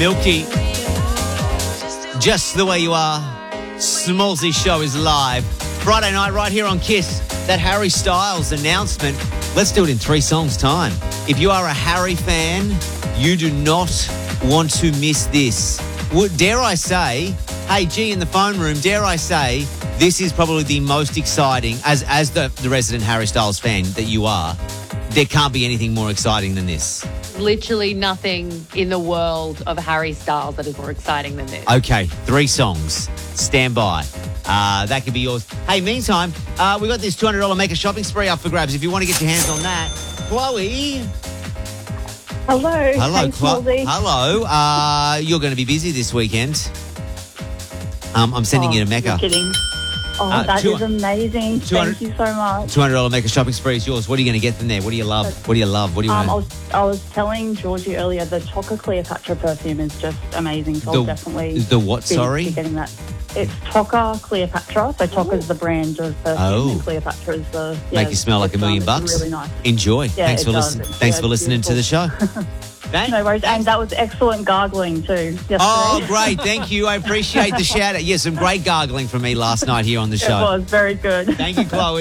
Milky. Just the way you are. Smallsy Show is live. Friday night right here on KISS. That Harry Styles announcement. Let's do it in 3 songs' time. If you are a Harry fan, you do not want to miss this. Dare I say, hey, G in the phone room, dare I say, this is probably the most exciting, as the resident Harry Styles fan that you are, there can't be anything more exciting than this. Literally nothing in the world of Harry Styles that is more exciting than this. Okay, 3 songs. Stand by. That could be yours. Hey, meantime, we got this $200 Make a Shopping Spree up for grabs if you want to get your hands on that. Chloe. Hello. Hello, Hey, Smallsy. Hello. You're going to be busy this weekend. I'm sending you to Mecca. You're kidding. Oh, that is amazing. Thank you so much. $200 Make a Shopping Spree is yours. What are you going to get from there? What do you love? What do you love? What do you want? I was telling Georgie earlier, the Choca Cleopatra perfume is just amazing. So I'll definitely the what? be Sorry, getting that. It's Choca Cleopatra. So Choca is the brand of perfume, and Cleopatra is the make you smell like $1 million bucks. Really nice. Enjoy. Yeah, Thanks for listening. Thanks for listening to the show. No worries. And that was excellent gargling too yesterday. Oh, great. Thank you. I appreciate the shout out. Yeah, some great gargling from me last night here on the show. It was very good. Thank you, Chloe.